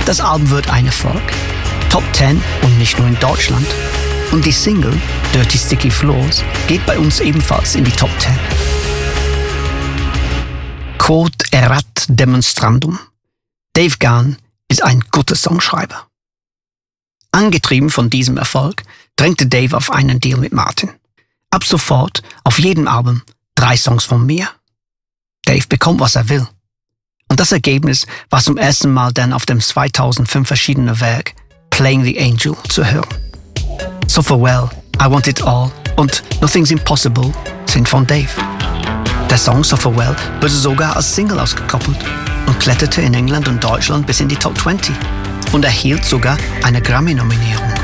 Das Album wird ein Erfolg. Top 10 und nicht nur in Deutschland. Und die Single Dirty Sticky Floors geht bei uns ebenfalls in die Top 10. Quod erat demonstrandum. Dave Gahan ist ein guter Songschreiber. Angetrieben von diesem Erfolg drängte Dave auf einen Deal mit Martin. Ab sofort auf jedem Album 3 Songs von mir. Dave bekommt, was er will. Und das Ergebnis war zum ersten Mal dann auf dem 2005 erschienenen Werk Playing the Angel zu hören. So Farewell, I Want It All und Nothing's Impossible sind von Dave. Der Song So Farewell wurde sogar als Single ausgekoppelt und kletterte in England und Deutschland bis in die Top 20 und erhielt sogar eine Grammy-Nominierung.